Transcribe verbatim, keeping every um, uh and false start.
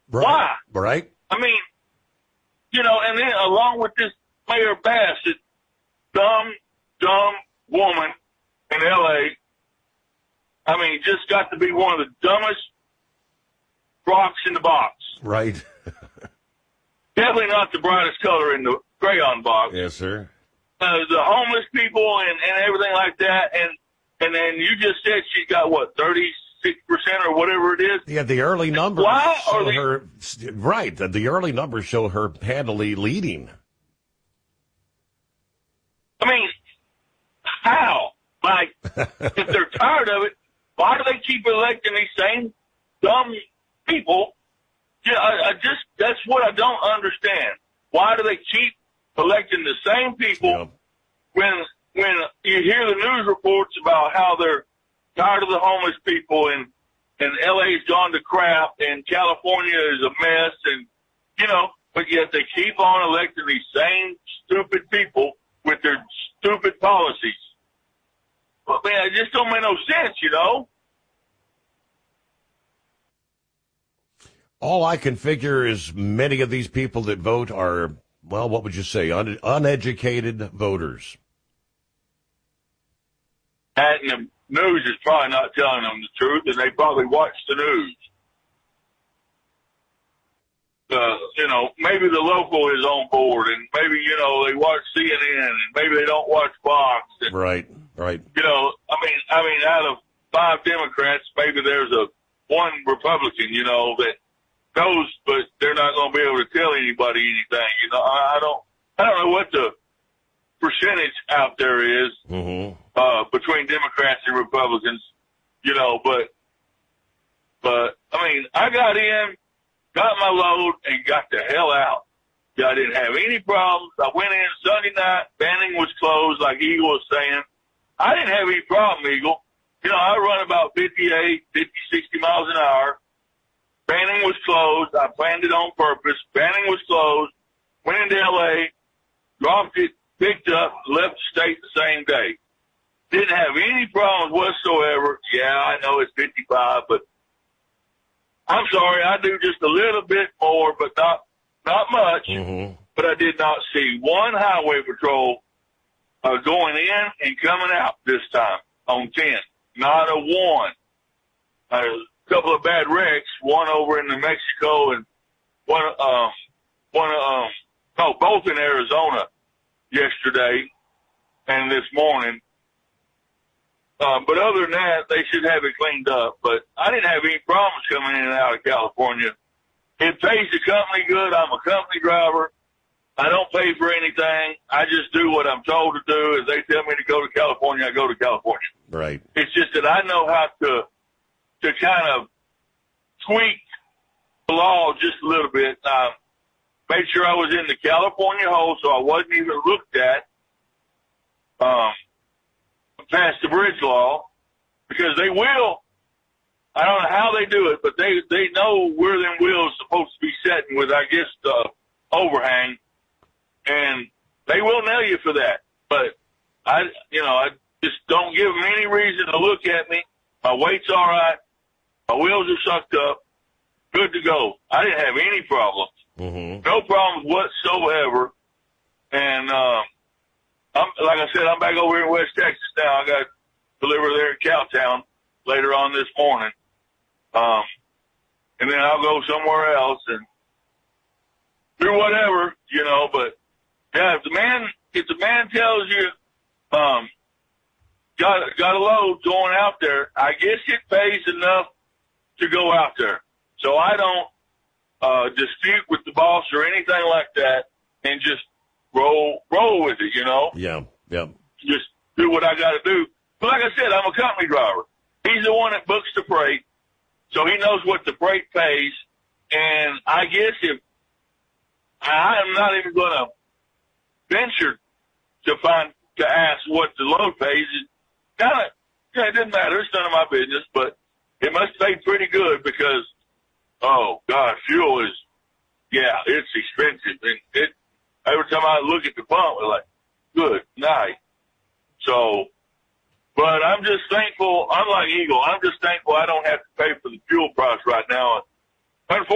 Right. Why? Right. I mean, you know, and then along with this Mayor Bassett, dumb, dumb woman in L A, I mean, just got to be one of the dumbest rocks in the box. Right. Definitely not the brightest color in the crayon box. Yes, sir. Uh, the homeless people and, and everything like that. And, and then you just said she's got, what, thirty-six percent or whatever it is? Yeah, the early numbers Why show are they, her, right, the early numbers show her handily leading. I mean, how? Like, if they're tired of it, why do they keep electing these same dumb people? Yeah, I, I just, that's what I don't understand. Why do they keep electing the same people Yep. when, when you hear the news reports about how they're tired of the homeless people and, and L A's gone to crap and California is a mess and, you know, but yet they keep on electing these same stupid people with their stupid policies. Well, man, it just don't make no sense, you know? All I can figure is many of these people that vote are, well, what would you say, un- uneducated voters. That and the news is probably not telling them the truth, and they probably watch the news. Uh, you know, maybe the local is on board, and maybe, you know, they watch C N N, and maybe they don't watch Fox. And, Right, right. you know, I mean, I mean, out of five Democrats, maybe there's a one Republican, you know, that knows, but they're not going to be able to tell anybody anything. You know, I, I don't, I don't know what the percentage out there is Mm-hmm. uh, between Democrats and Republicans, you know, but, but I mean, I got in, got my load, and got the hell out. I didn't have any problems. I went in Sunday night. Banning was closed, like Eagle was saying. I didn't have any problem, Eagle. You know, I run about fifty-eight, fifty, sixty miles an hour. Banning was closed. I planned it on purpose. Banning was closed. Went into L A, dropped it, picked up, left the state the same day. Didn't have any problems whatsoever. Yeah, I know it's fifty-five, but I'm sorry, I do just a little bit more, but not not much. Mm-hmm. But I did not see one highway patrol uh, going in and coming out this time on ten. Not a one. A couple of bad wrecks, one over in New Mexico and one, um, one, um, no, both in Arizona yesterday and this morning. Uh, but other than that, they should have it cleaned up. But I didn't have any problems coming in and out of California. It pays the company good. I'm a company driver. I don't pay for anything. I just do what I'm told to do. If they tell me to go to California, I go to California. Right. It's just that I know how to to kind of tweak the law just a little bit. I made sure I was in the California hole, so I wasn't even looked at um, past the bridge law, because they will. I don't know how they do it, but they they know where them wheels supposed to be setting with, I guess, the overhang, and they will nail you for that. But I, you know, I just don't give them any reason to look at me. My weight's all right. My wheels are sucked up. Good to go. I didn't have any problems. Mm-hmm. No problems whatsoever. And um, I'm, like I said, I'm back over here in West Texas now. I got delivered there in Cowtown later on this morning. Um, and then I'll go somewhere else and do whatever, you know. But yeah, if the man, if the man tells you, um, got got a load going out there, I guess it pays enough to go out there. So I don't uh, dispute with the boss or anything like that, and just roll roll with it, you know. Yeah, yeah. Just do what I got to do. But like I said, I'm a company driver. He's the one that books the freight, so he knows what the freight pays. And I guess if I am not even going to venture to find to ask what the load pays, it kind of yeah, it doesn't matter. It's none of my business, but it must pay pretty good because, oh God, fuel is yeah, it's expensive, and it every time I look at the pump, I'm like, good night. So. But I'm just thankful, unlike Eagle, I'm just thankful I don't have to pay for the fuel price right now. Unfortunately,